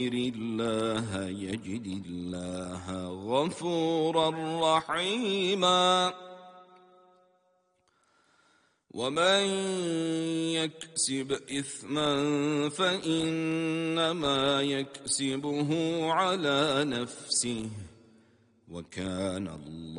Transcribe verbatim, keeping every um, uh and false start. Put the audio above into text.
الله يجد الله غفورا رحيما. ومن يكسب إثما فإنما يكسبه على نفسه وكان الله